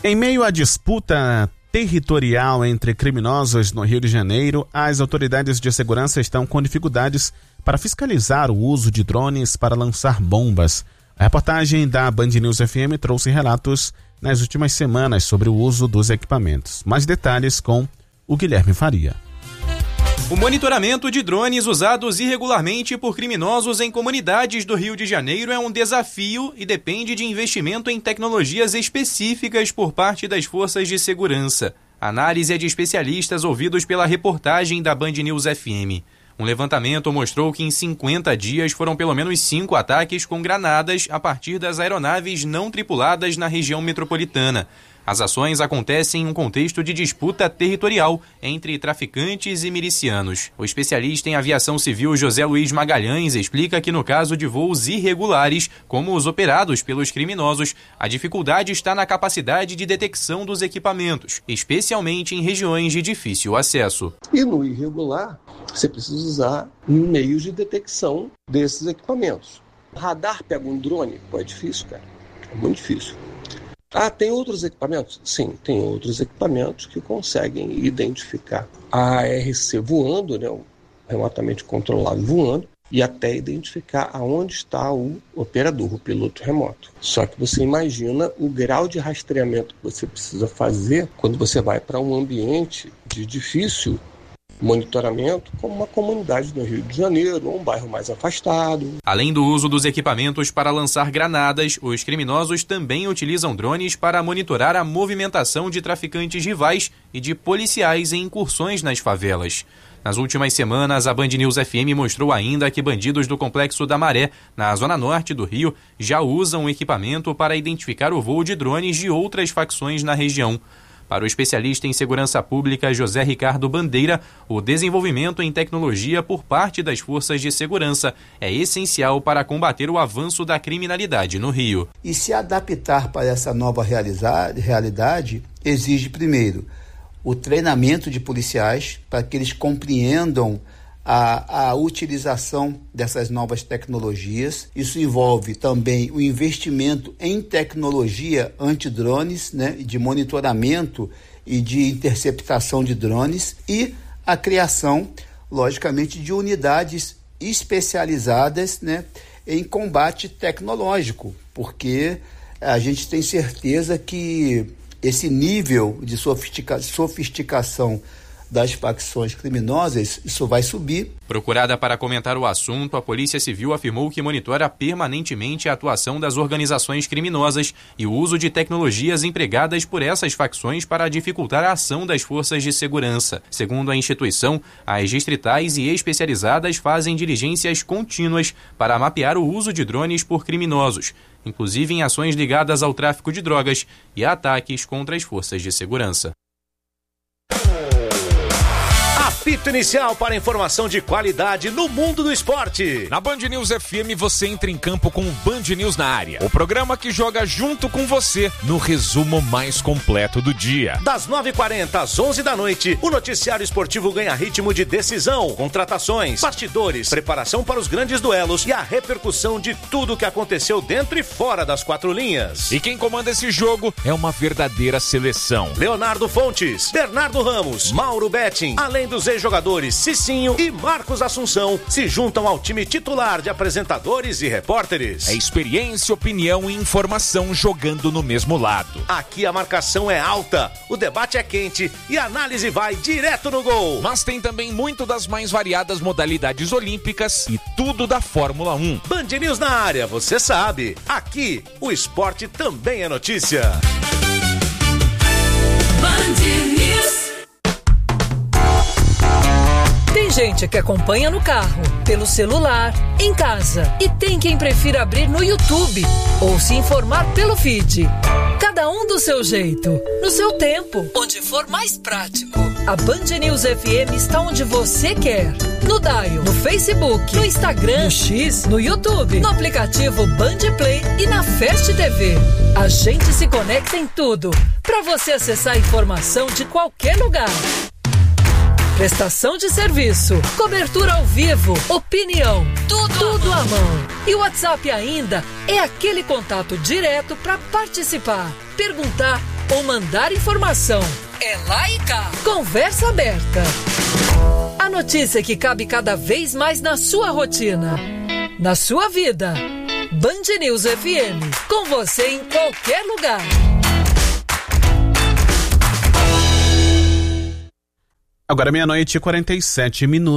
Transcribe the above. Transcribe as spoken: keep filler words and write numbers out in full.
Em meio à disputa territorial entre criminosos no Rio de Janeiro, as autoridades de segurança estão com dificuldades para fiscalizar o uso de drones para lançar bombas. A reportagem da Band News F M trouxe relatos nas últimas semanas sobre o uso dos equipamentos. Mais detalhes com o Guilherme Faria. O monitoramento de drones usados irregularmente por criminosos em comunidades do Rio de Janeiro é um desafio e depende de investimento em tecnologias específicas por parte das forças de segurança. A análise é de especialistas ouvidos pela reportagem da Band News F M. Um levantamento mostrou que em cinquenta dias foram pelo menos cinco ataques com granadas a partir das aeronaves não tripuladas na região metropolitana. As ações acontecem em um contexto de disputa territorial entre traficantes e milicianos. O especialista em aviação civil José Luiz Magalhães explica que no caso de voos irregulares, como os operados pelos criminosos, a dificuldade está na capacidade de detecção dos equipamentos, especialmente em regiões de difícil acesso. E no irregular, você precisa usar meios de detecção desses equipamentos. Radar pega um drone? Pô, é difícil, cara. É muito difícil. Ah, tem outros equipamentos? Sim, tem outros equipamentos que conseguem identificar a A R C voando, né, o remotamente controlado voando, e até identificar aonde está o operador, o piloto remoto. Só que você imagina o grau de rastreamento que você precisa fazer quando você vai para um ambiente de difícil monitoramento, como uma comunidade no Rio de Janeiro, ou um bairro mais afastado. Além do uso dos equipamentos para lançar granadas, os criminosos também utilizam drones para monitorar a movimentação de traficantes rivais e de policiais em incursões nas favelas. Nas últimas semanas, a Band News F M mostrou ainda que bandidos do Complexo da Maré, na zona norte do Rio, já usam o equipamento para identificar o voo de drones de outras facções na região. Para o especialista em segurança pública José Ricardo Bandeira, o desenvolvimento em tecnologia por parte das forças de segurança é essencial para combater o avanço da criminalidade no Rio. E se adaptar para essa nova realidade exige, primeiro, o treinamento de policiais para que eles compreendam A, a utilização dessas novas tecnologias. Isso envolve também o investimento em tecnologia antidrones, né, de monitoramento e de interceptação de drones, e a criação, logicamente, de unidades especializadas, né, em combate tecnológico, porque a gente tem certeza que esse nível de sofistica, sofisticação das facções criminosas, isso vai subir. Procurada para comentar o assunto, a Polícia Civil afirmou que monitora permanentemente a atuação das organizações criminosas e o uso de tecnologias empregadas por essas facções para dificultar a ação das forças de segurança. Segundo a instituição, as distritais e especializadas fazem diligências contínuas para mapear o uso de drones por criminosos, inclusive em ações ligadas ao tráfico de drogas e a ataques contra as forças de segurança. Apito inicial para informação de qualidade no mundo do esporte. Na Band News F M você entra em campo com o Band News na área. O programa que joga junto com você no resumo mais completo do dia. Das nove e quarenta às onze da noite, o noticiário esportivo ganha ritmo de decisão, contratações, bastidores, preparação para os grandes duelos e a repercussão de tudo o que aconteceu dentro e fora das quatro linhas. E quem comanda esse jogo é uma verdadeira seleção. Leonardo Fontes, Bernardo Ramos, Mauro Betting, além dos jogadores Cicinho e Marcos Assunção se juntam ao time titular de apresentadores e repórteres. É experiência, opinião e informação jogando no mesmo lado. Aqui a marcação é alta, o debate é quente e a análise vai direto no gol. Mas tem também muito das mais variadas modalidades olímpicas e tudo da Fórmula um. Band News na área, você sabe. Aqui, o esporte também é notícia. Band News. Tem gente que acompanha no carro, pelo celular, em casa. E tem quem prefira abrir no YouTube ou se informar pelo feed. Cada um do seu jeito, no seu tempo, onde for mais prático. A Band News F M está onde você quer. No Dial, no Facebook, no Instagram, no X, no YouTube, no aplicativo Band Play e na Fast T V. A gente se conecta em tudo, para você acessar a informação de qualquer lugar. Prestação de serviço, cobertura ao vivo, opinião, tudo, tudo à mão. E o WhatsApp ainda é aquele contato direto para participar, perguntar ou mandar informação. É lá e cá. Conversa aberta. A notícia que cabe cada vez mais na sua rotina, na sua vida. Band News F M, com você em qualquer lugar. Agora meia-noite e quarenta e sete minutos.